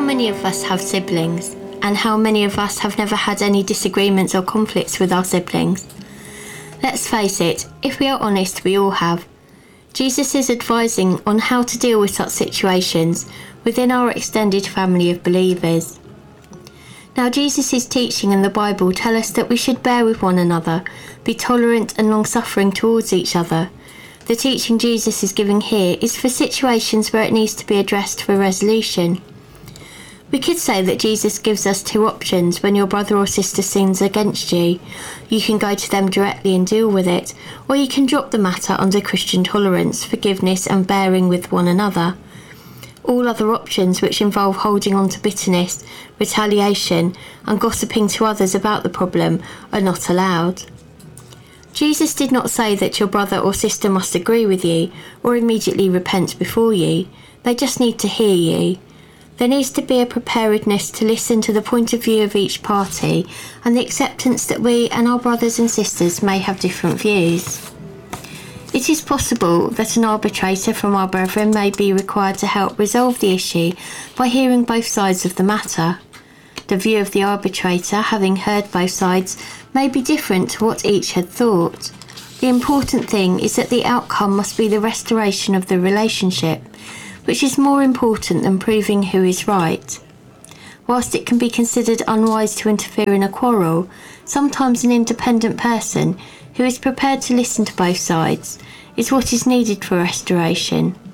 many of us have siblings? And how many of us have never had any disagreements or conflicts with our siblings? Let's face it, if we are honest, we all have. Jesus is advising on how to deal with such situations within our extended family of believers. Now, Jesus' teaching in the Bible tell us that we should bear with one another, be tolerant and long-suffering towards each other. The teaching Jesus is giving here is for situations where it needs to be addressed for resolution. We could say that Jesus gives us two options when your brother or sister sins against you. You can go to them directly and deal with it, or you can drop the matter under Christian tolerance, forgiveness and bearing with one another. All other options, which involve holding on to bitterness, retaliation and gossiping to others about the problem, are not allowed. Jesus did not say that your brother or sister must agree with you or immediately repent before you. They just need to hear you. There needs to be a preparedness to listen to the point of view of each party and the acceptance that we and our brothers and sisters may have different views. It is possible that an arbitrator from our brethren may be required to help resolve the issue by hearing both sides of the matter. The view of the arbitrator, having heard both sides, may be different to what each had thought. The important thing is that the outcome must be the restoration of the relationship, which is more important than proving who is right. Whilst it can be considered unwise to interfere in a quarrel, sometimes an independent person who is prepared to listen to both sides is what is needed for restoration.